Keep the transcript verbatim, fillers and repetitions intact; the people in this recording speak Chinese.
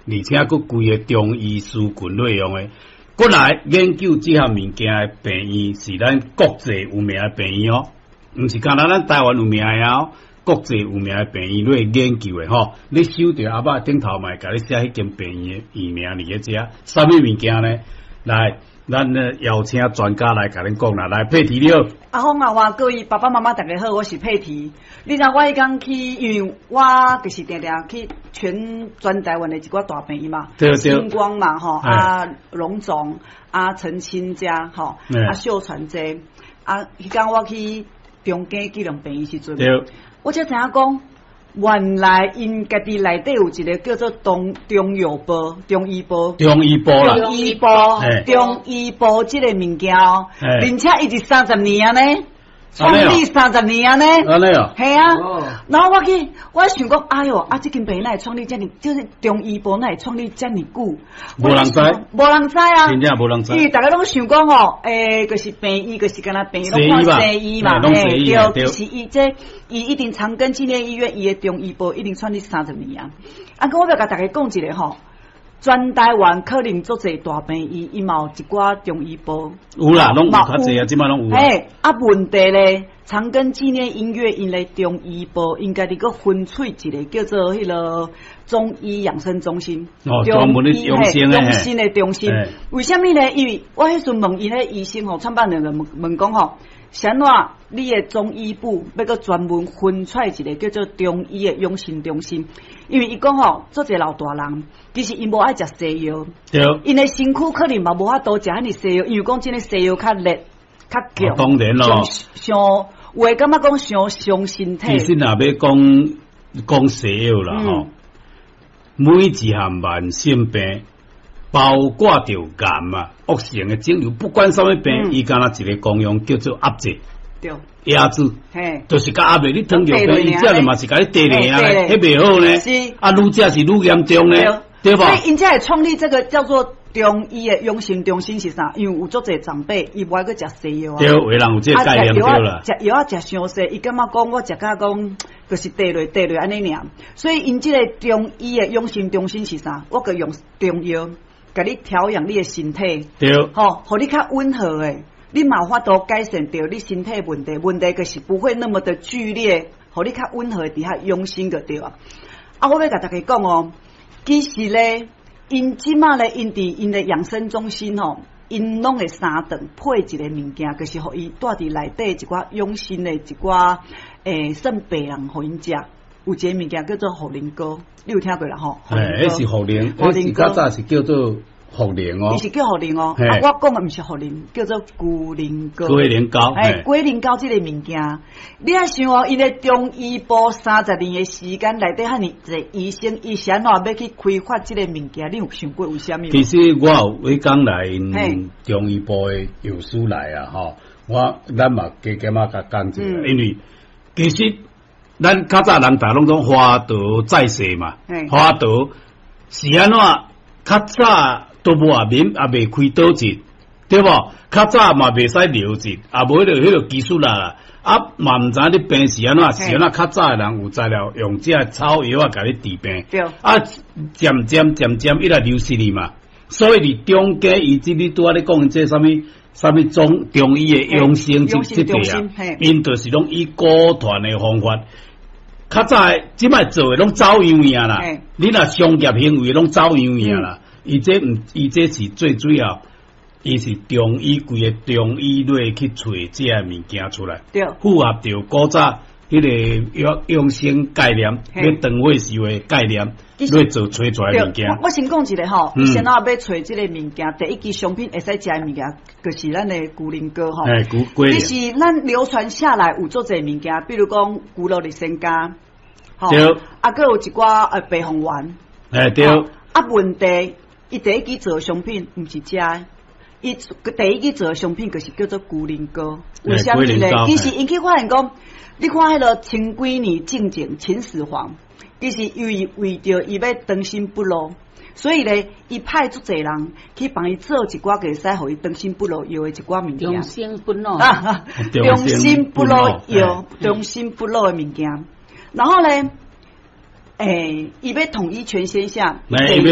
而且佫规个中医师群内容诶，过来研究这项物件诶病院是咱国际有名诶病院哦，毋是干那咱台湾有名诶哦，国际有名诶病院来研究诶吼。你收着阿爸顶头嘛，甲你写迄间病院诶院名伫迄遮，啥物物件呢？来。咱呢邀请专家来甲恁讲啦，来佩提你好。 阿峰啊，我各位爸爸妈妈大家好，我是佩提。你知我迄天去，因为我就是定定去全全台湾的一寡大病院嘛，星光嘛吼，啊荣总、啊陈清家吼，啊秀传这，啊迄天我去中间纪念病院时阵，我才知影讲。原来因家己内底有一个叫做中中药部、中医部、 中医部啦， 中医部、中医部这个物件哦，并且已经三十年啊呢，创立三十年啊呢， 安尼哦， 系啊，然后我去，我想讲，哎哟，啊，这间病院会创立这么，就是中医部那会创立这么久， 无人知， 无人知啊， 真正无人知， 因为大家拢想讲哦，诶，就是病医，就是干那病医拢看西医嘛，嘿，对，就是伊这。伊一定长庚纪念医院伊的中医部一定创立三十年啊！啊，我要甲大家讲一个吼，全台湾可能足侪大病院，伊嘛有一寡中医部。 有啦，拢有较侪啊，即摆拢有。 嘿，啊，问题咧，长庚纪念医院因咧中医部应该伫个分出一个叫做迄个中医养生中心。 哦，专门咧养生诶，中心的中心。为虾米咧？因为我迄阵问伊咧医生吼，创办人问问讲吼。啥怎你的中医部要个专门分出一个叫做中医的养生中心？因为伊讲吼，做一老大人，其实伊无爱食西药，对，因的身躯可能嘛无法度食安尼西药，因为讲真诶西药较烈、较强， 当然咯， 上话感觉讲伤伤身体。 其实若要讲讲西药啦吼、嗯，每一项慢性病。包括着癌啊、恶性的肿瘤，不管什么病，伊敢若一个功用叫做压制，对，压制，嘿，就是甲压力，你糖尿病，伊只就嘛是甲你低咧啊，迄袂好呢，是啊，愈食是愈严重呢，对吧？所以因才会创立这个叫做中医的养生中心是啥？因为有足侪长辈，伊无爱去食西药啊，对，有人有这个概念对啦，食药啊食伤济，伊感觉讲我食甲讲，就是低落低落安尼尔，所以因这个中医的养生中心是啥？我个用中药。甲你调养你的身体，对，吼，互你较温和诶，你嘛有法度改善掉你身体问题，问题就是不会那么的剧烈，互你较温和伫遐养生个对啊。啊，我要甲大家讲哦，其实咧，因即马咧，因伫因的养生中心吼，因拢会三顿配一个物件，就是互伊带伫内底一寡养生的一寡诶，肾病人互因食。有一个物件叫做茯苓膏，你有听过啦吼？ 诶，迄是茯苓，茯苓较早是叫做茯苓哦。 伊是叫茯苓哦，啊，我讲的毋是茯苓，叫做龟苓膏。 龟苓膏， 诶，龟苓膏这个物件，你啊想哦，因个中医部三十年的时间内底，遐尼一个医生，医生怎要去开发这个物件？你有想过为虾米？ 其实我有每讲来因中医部的药师来啊，吼，我咱嘛加减啊甲讲者，因为其实。咱较早人大拢种花道再世嘛，花道是安怎？较早都无啊免也未开刀子，对无？较早嘛未使疗治，也无迄个迄个技术啦，啊嘛毋知你病是安怎？是安怎？较早诶人有材料用这草药啊，甲你治病，对，啊渐渐渐渐一来流失去嘛，所以你中间以及你拄仔咧讲这啥物？啥物中中医诶养生这这个啊，因就是拢以古传诶方法。较早即摆做诶拢走样样啦，你若商业行为拢走样样啦。伊、嗯、这毋，伊这是最主要，伊是中医规个中医类去找这个物件出来，符合着古早迄个养养生概念，要长尾时诶概念。来做找出来物件。 我先讲一个吼，嗯、先啊要找这个物件，第一支商品会使食的物件，就是咱的龜苓膏吼。 哎，龜龜苓。 其實咱流傳下來有做儕物件，比如講龜鹿力仙膠，吼，啊，佮有一寡呃白鳳丸。 哎對。 啊，問題伊第一支做商品毋是食的，伊第一支做商品就是叫做龜苓膏。為什麼咧？其實因去發現講，你看迄個前幾年進前秦始皇。其實為為着伊要長生不老，所以咧，伊派足儕人去幫伊做一寡個使互伊長生不老藥的一寡物件。 長生不老啊，長生不老藥，長生不老的物件。然後咧，誒，伊要統一全天下。